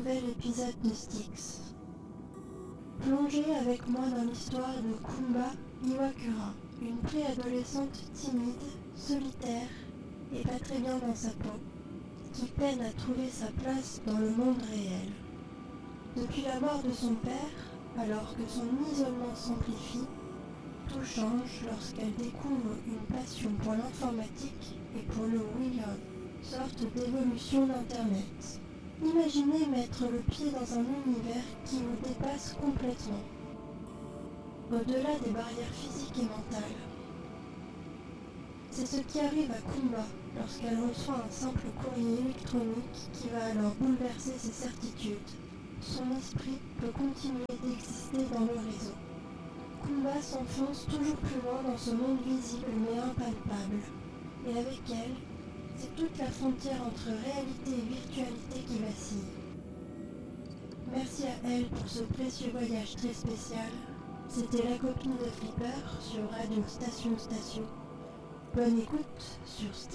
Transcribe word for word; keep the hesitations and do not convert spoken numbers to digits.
nouvel épisode de Styx. Plongez avec moi dans l'histoire de Kumba Iwakura, une préadolescente timide, solitaire et pas très bien dans sa peau, qui peine à trouver sa place dans le monde réel. Depuis la mort de son père, alors que son isolement s'amplifie, tout change lorsqu'elle découvre une passion pour l'informatique et pour le Wilion, sorte d'évolution d'Internet. Imaginez mettre le pied dans un univers qui vous dépasse complètement, au-delà des barrières physiques et mentales. C'est ce qui arrive à Kumba lorsqu'elle reçoit un simple courrier électronique qui va alors bouleverser ses certitudes. Son esprit peut continuer d'exister dans le réseau. Kumba s'enfonce toujours plus loin dans ce monde visible mais impalpable. Et avec elle, c'est toute la frontière entre réalité et virtualité qui vacille. Merci à elle pour ce précieux voyage très spécial. C'était la copine de Flipper sur Radio Station Station. Bonne écoute sur Styx.